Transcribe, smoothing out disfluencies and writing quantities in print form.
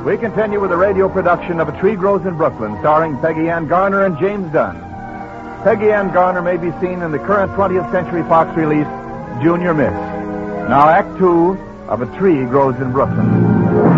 We continue with a radio production of A Tree Grows in Brooklyn, starring Peggy Ann Garner and James Dunn. Peggy Ann Garner may be seen in the current 20th Century Fox release, Junior Miss. Now, Act 2 of A Tree Grows in Brooklyn.